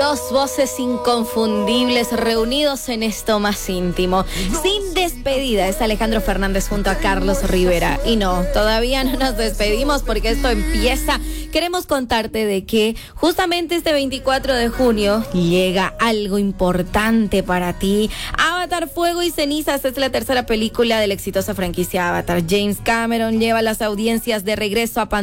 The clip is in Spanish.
Dos voces inconfundibles reunidos en esto más íntimo. Sin despedida es Alejandro Fernández junto a Carlos Rivera. Y no, todavía no nos despedimos porque esto empieza. Queremos contarte de que justamente este 24 de junio llega algo importante para ti. Avatar, Fuego y Cenizas es la tercera película de la exitosa franquicia Avatar. James Cameron lleva las audiencias de regreso a pantalla